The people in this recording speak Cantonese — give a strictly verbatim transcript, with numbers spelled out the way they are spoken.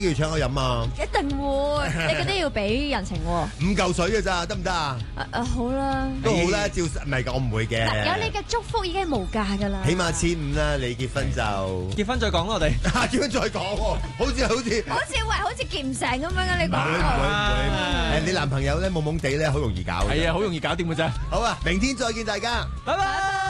要搶我飲啊！ 一定會，你嗰啲要俾人情喎。 五嚿水嘅咋，得唔得啊？ 誒誒，好啦， 都好啦，照唔係㗎，我唔會嘅。 有你嘅祝福已經係無價㗎啦。 起碼千五啦，你結婚就結婚再講啦，我哋結婚再講喎，好似好似好似喂，好似結唔成咁樣嘅，你講唔會唔會唔會誒，你男朋友咧懵懵地咧，好容易搞嘅。 係啊，好容易搞掂嘅啫。 好啊，明天再見大家， 拜拜。